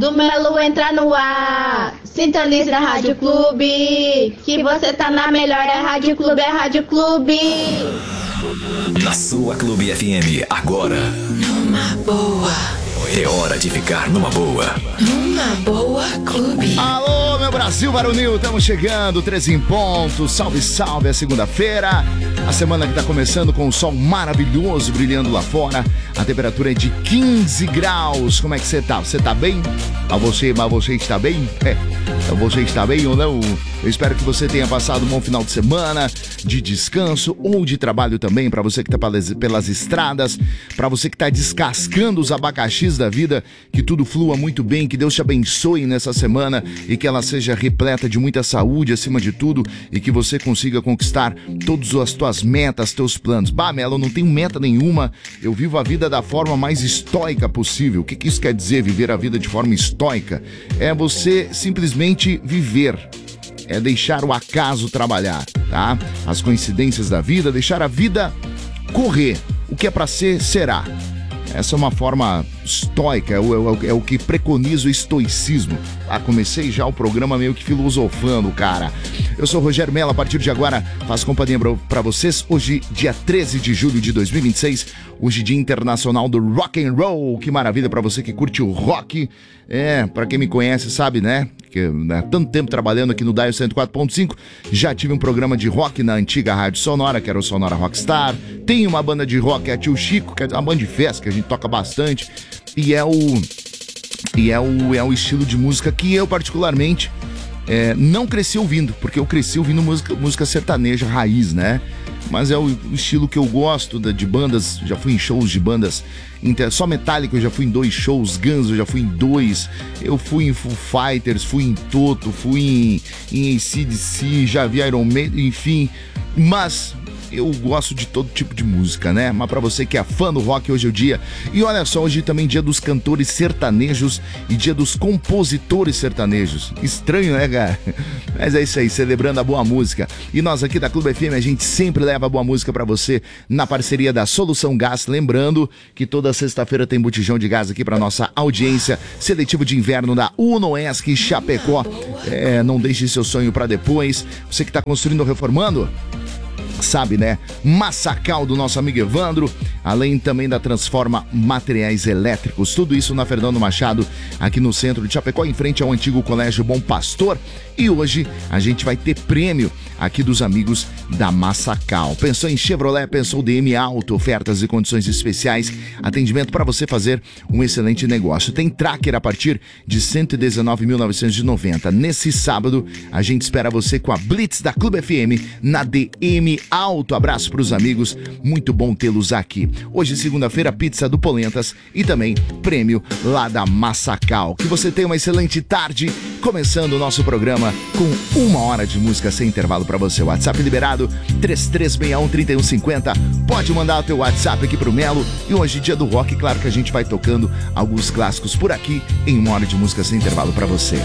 do Melo entra no ar. Sintonize na Rádio Clube, que você tá na melhor. É Rádio Clube, é Rádio Clube. Na sua Clube FM, agora. Numa boa. É hora de ficar numa boa. Numa boa Clube. Alô, meu Brasil varonil, estamos chegando, 13 em ponto. Salve, salve, é segunda-feira. A semana que tá começando com o sol maravilhoso brilhando lá fora. A temperatura é de 15 graus. Como é que você tá? Você tá bem? Mas você está bem? Você está bem ou não? Eu espero que você tenha passado um bom final de semana, de descanso ou de trabalho também, para você que tá pelas estradas, para você que tá descascando os abacaxis da vida, que tudo flua muito bem, que Deus te abençoe nessa semana e que ela seja repleta de muita saúde acima de tudo e que você consiga conquistar todas as tuas metas, teus planos. Bah, Melo, eu não tenho meta nenhuma, eu vivo a vida da forma mais estoica possível. O que isso quer dizer, viver a vida de forma estoica? É você simplesmente viver. É deixar o acaso trabalhar, tá? As coincidências da vida, deixar a vida correr. O que é pra ser, será. Essa é uma forma estoica, é o que preconiza o estoicismo. Comecei já o programa meio que filosofando, cara. Eu sou o Rogério Mello, a partir de agora faço companhia pra vocês. Hoje, dia 13 de julho de 2026, hoje Dia Internacional do Rock and Roll. Que maravilha pra você que curte o rock. Pra quem me conhece sabe, né? Que tanto tempo trabalhando aqui no Dial 104.5, já tive um programa de rock na antiga Rádio Sonora, que era o Sonora Rockstar. Tem uma banda de rock, é a Tio Chico, que é uma banda de festa que a gente toca bastante. E é o estilo de música que eu particularmente não cresci ouvindo, porque eu cresci ouvindo música sertaneja raiz, né? Mas é o estilo que eu gosto de bandas. Já fui em shows de bandas só Metallica, eu já fui em 2 shows. Guns, eu já fui em 2. Eu fui em Foo Fighters, fui em Toto, fui em AC/DC, já vi Iron Maiden, enfim. Mas eu gosto de todo tipo de música, né? Mas pra você que é fã do rock, hoje é o dia. E olha só, hoje também é dia dos cantores sertanejos e dia dos compositores sertanejos. Estranho, né, cara? Mas é isso aí, celebrando a boa música. E nós aqui da Clube FM, a gente sempre leva a boa música pra você na parceria da Solução Gás. Lembrando que toda sexta-feira tem botijão de gás aqui pra nossa audiência. Seletivo de inverno da Unoesc Chapecó. Não deixe seu sonho pra depois. Você que tá construindo ou reformando, sabe, né? Massacal do nosso amigo Evandro, além também da Transforma Materiais Elétricos, tudo isso na Fernando Machado, aqui no centro de Chapecó, em frente ao antigo Colégio Bom Pastor. E hoje a gente vai ter prêmio aqui dos amigos da Massacal. Pensou em Chevrolet, pensou DM Auto, ofertas e condições especiais, atendimento para você fazer um excelente negócio. Tem tracker a partir de 119.990. Nesse sábado a gente espera você com a Blitz da Clube FM na DM Auto. Abraço para os amigos, muito bom tê-los aqui. Hoje, segunda-feira, pizza do Polentas e também prêmio lá da Massacal. Que você tenha uma excelente tarde, começando o nosso programa com 1 hora de música sem intervalo para você. WhatsApp liberado 3361-3150. Pode mandar o teu WhatsApp aqui pro Melo. E hoje, dia do rock, claro que a gente vai tocando alguns clássicos por aqui em 1 hora de música sem intervalo para você.